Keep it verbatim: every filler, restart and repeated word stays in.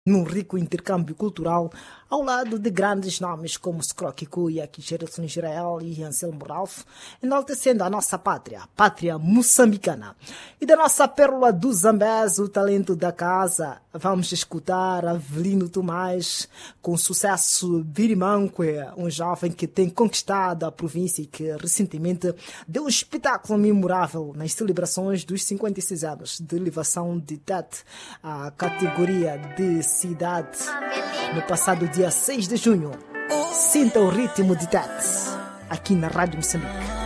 num rico intercâmbio cultural, ao lado de grandes nomes como Scroo Kikuya, Gerson Israel e Anselmo Ralph, enaltecendo a nossa pátria, pátria moçambicana. E da nossa pérola do Zambeze, o talento da casa, vamos escutar Avelino Tomás com sucesso Birimanque, um jovem que tem conquistado a província e que recentemente deu um espetáculo memorável nas celebrações dos cinquenta e seis anos de elevação de Tete à categoria de cidade no passado dia seis de junho. Sinta o ritmo de Tete aqui na Rádio Moçambique.